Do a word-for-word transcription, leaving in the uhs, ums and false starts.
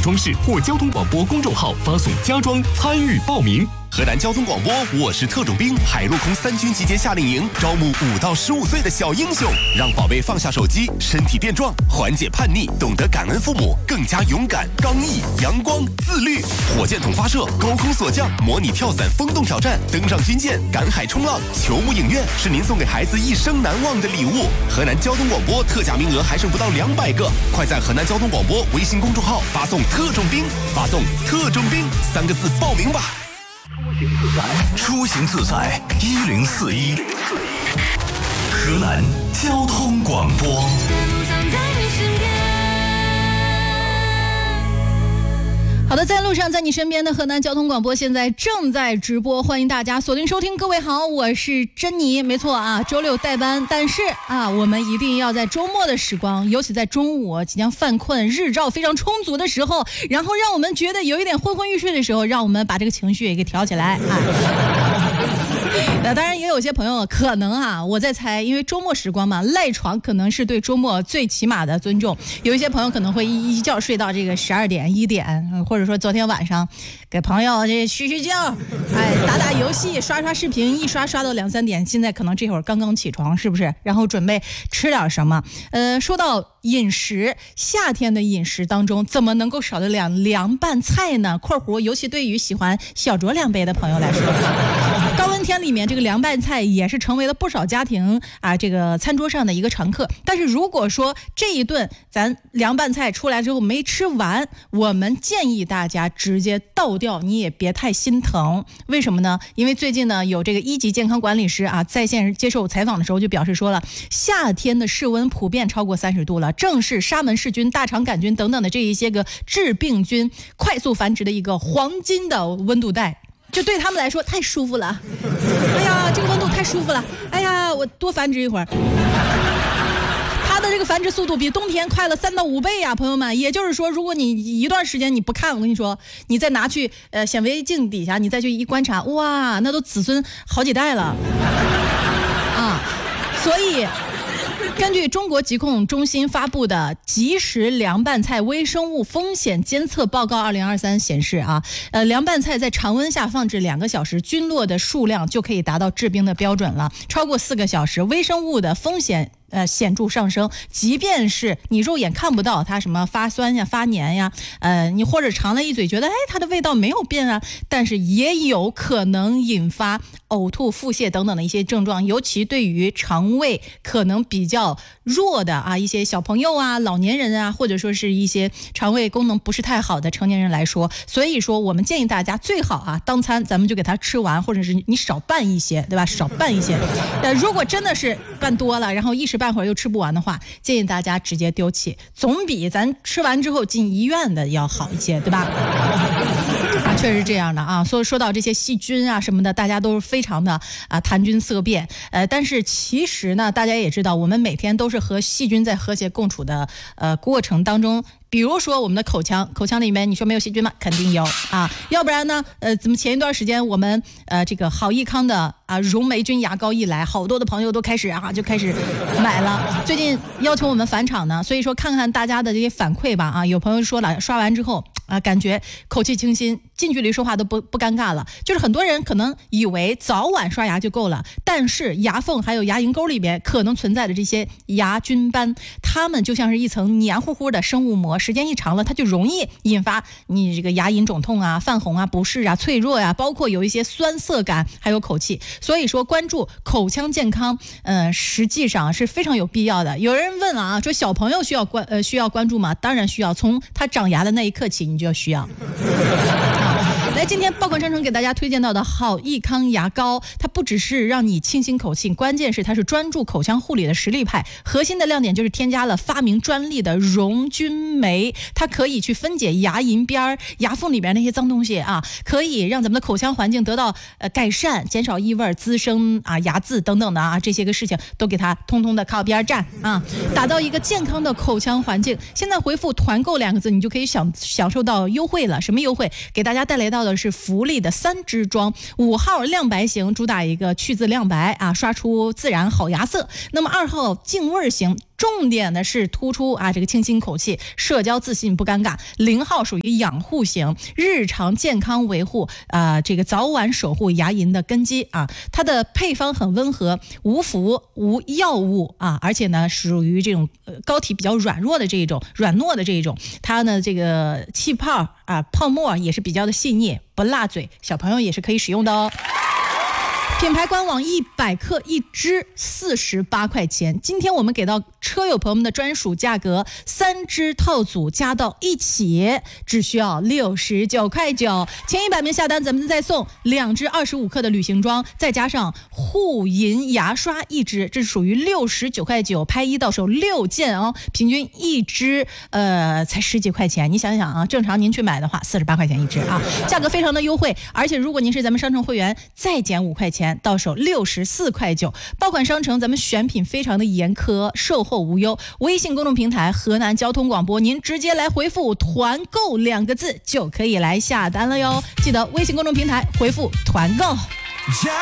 装饰或交通广播公众号发送家装参与报名。 河南交通广播，我是特种兵，海陆空三军集结夏令营，招募五到十五岁的小英雄，让宝贝放下手机，身体变壮，缓解叛逆，懂得感恩父母，更加勇敢、刚毅、阳光、自律。火箭筒发射，高空锁降，模拟跳伞风洞挑战，登上军舰，赶海冲浪，球幕影院，是您送给孩子一生难忘的礼物。河南交通广播特价名额还剩不到两百个，快在河南交通广播微信公众号发送“特种兵”，发送“特种兵”三个字报名吧。 出行自在一零四一，河南交通广播。 好的，在路上，在你身边的河南交通广播现在正在直播，欢迎大家锁定收听。各位好，我是珍妮，没错啊，周六代班，但是啊，我们一定要在周末的时光，尤其在中午即将犯困、日照非常充足的时候，然后让我们觉得有一点昏昏欲睡的时候，让我们把这个情绪也给调起来啊。那当然也有些朋友可能啊，我在猜，因为周末时光嘛，赖床可能是对周末最起码的尊重。有一些朋友可能会一一觉睡到这个十二点、一点，或者说昨天晚上给朋友这叙叙旧，哎，打打游戏、刷刷视频，一刷刷到两三点，现在可能这会儿刚刚起床，是不是？然后准备吃点什么？呃，说到饮食，夏天的饮食当中怎么能够少得了凉拌菜呢？括弧，尤其对于喜欢小酌两杯的朋友来说，高温天里面这个凉拌菜也是成为了不少家庭啊这个餐桌上的一个常客。但是如果说这一顿咱凉拌菜出来之后没吃完，我们建议大家直接倒掉，你也别太心疼。为什么呢？因为最近呢有这个一级健康管理师啊在线接受采访的时候就表示说了，夏天的室温普遍超过三十度了，正是沙门氏菌、大肠杆菌等等的这一些个致病菌快速繁殖的一个黄金的温度带，就对他们来说太舒服了。哎呀，这个温度太舒服了，哎呀，我多繁殖一会儿。它的这个繁殖速度比冬天快了三到五倍呀，朋友们。也就是说，如果你一段时间你不看，我跟你说，你再拿去呃显微镜底下，你再去一观察，哇，那都子孙好几代了啊！所以。根据中国疾控中心发布的即时凉拌菜微生物风险监测报告二零二三显示啊，呃，凉拌菜在常温下放置两个小时，菌落的数量就可以达到致病的标准了。超过四个小时，微生物的风险呃显著上升。即便是你肉眼看不到它什么发酸呀、发黏呀，呃，你或者尝了一嘴觉得哎它的味道没有变啊，但是也有可能引发呕吐、腹泻等等的一些症状，尤其对于肠胃可能比较弱的啊一些小朋友啊、老年人啊，或者说是一些肠胃功能不是太好的成年人来说，所以说我们建议大家最好啊当餐咱们就给它吃完，或者是你少拌一些，对吧？少拌一些。呃，如果真的是拌多了，然后一时半会儿又吃不完的话，建议大家直接丢弃，总比咱吃完之后进医院的要好一些，对吧？啊，确实是这样的啊。所以说到这些细菌啊什么的，大家都是非常的啊谈菌色变。呃，但是其实呢，大家也知道，我们每天都是和细菌在和谐共处的呃过程当中。比如说我们的口腔，口腔里面你说没有细菌吗？肯定有啊，要不然呢？呃，怎么前一段时间我们呃这个好益康的啊溶霉菌牙膏一来，好多的朋友都开始啊就开始买了。最近要求我们返厂呢，所以说看看大家的这些反馈吧啊，有朋友说了，刷完之后啊感觉口气清新，近距离说话都不不尴尬了。就是很多人可能以为早晚刷牙就够了，但是牙缝还有牙龈沟里边可能存在的这些牙菌斑，它们就像是一层黏糊糊的生物膜。时间一长了，它就容易引发你这个牙龈肿痛啊、泛红啊、不适啊、脆弱呀、啊，包括有一些酸涩感，还有口气。所以说，关注口腔健康，嗯、呃，实际上是非常有必要的。有人问啊，说小朋友需要关呃需要关注吗？当然需要，从他长牙的那一刻起，你就要需要。来，今天爆款商城给大家推荐到的好益康牙膏，它不只是让你清新口气，关键是它是专注口腔护理的实力派。核心的亮点就是添加了发明专利的溶菌酶，它可以去分解牙龈边、牙缝里边那些脏东西啊，可以让咱们的口腔环境得到呃改善，减少异味、滋生啊牙渍等等的啊这些个事情都给它通通的靠边站啊，打造一个健康的口腔环境。现在回复团购两个字，你就可以享享受到优惠了。什么优惠？给大家带来到的是福利的三支装，五号亮白型主打一个去渍亮白啊，刷出自然好牙色。那么二号净味型重点的是突出啊这个清新口气，社交自信不尴尬。零号属于养护型，日常健康维护啊、呃、这个早晚守护牙龈的根基啊。它的配方很温和，无氟无药物啊，而且呢属于这种呃膏体比较软弱的这一种软糯的这一种，它呢这个气泡啊泡沫也是比较的细腻，不辣嘴，小朋友也是可以使用的哦。品牌官网一百克一支四十八块钱，今天我们给到车友朋友们的专属价格，三支套组加到一起只需要六十九块九，前一百名下单咱们再送两支二十五克的旅行装，再加上护龈牙刷一支，这是属于六十九块九，拍一到手六件哦，平均一支呃才十几块钱，你想想啊，正常您去买的话四十八块钱一支啊，价格非常的优惠，而且如果您是咱们商城会员，再减五块钱。到手六十四块九，爆款商城咱们选品非常的严苛，售后无忧。微信公众平台河南交通广播，您直接来回复团购两个字就可以来下单了哟。记得微信公众平台回复团购。